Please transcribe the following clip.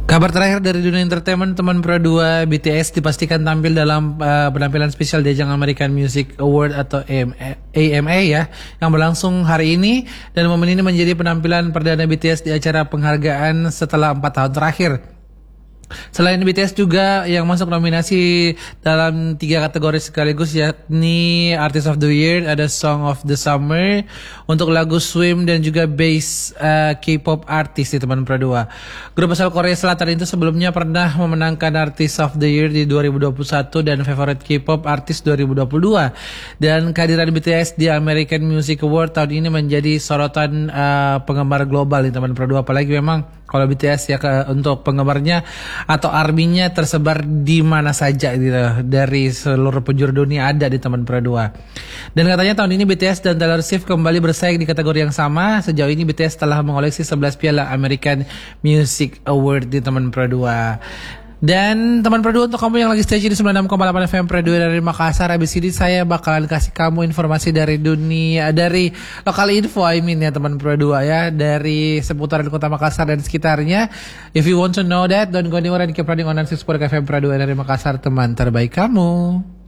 Kabar terakhir dari dunia entertainment, teman Pro 2 BTS dipastikan tampil dalam penampilan spesial di ajang American Music Award atau AMA ya, yang berlangsung hari ini, dan momen ini menjadi penampilan perdana BTS di acara penghargaan setelah 4 tahun terakhir. Selain BTS juga yang masuk nominasi dalam 3 kategori sekaligus, yakni Artist of the Year, ada Song of the Summer untuk lagu Swim, dan juga Best K-pop Artist di teman Pro 2. Grup asal Korea Selatan itu sebelumnya pernah memenangkan Artist of the Year di 2021 dan Favorite K-pop Artist 2022. Dan kehadiran BTS di American Music Award tahun ini menjadi sorotan penggemar global di teman Pro 2, apalagi memang kalau BTS ya untuk penggemarnya atau arminya tersebar di mana saja gitu, dari seluruh penjuru dunia ada di teman Pro 2. Dan katanya tahun ini BTS dan Taylor Swift kembali bersaing di kategori yang sama. Sejauh ini BTS telah mengoleksi 11 piala American Music Award di teman Pro 2. Dan teman Pro 2, untuk kamu yang lagi stay di 96,8 FM Pro 2 dari Makassar, habis ini saya bakalan kasih kamu informasi dari dunia, dari lokal info ya teman Pro 2 ya, dari seputaran kota Makassar dan sekitarnya. If you want to know that, don't go anywhere and keep running on 96.4 FM Pro 2 dari Makassar, teman terbaik kamu.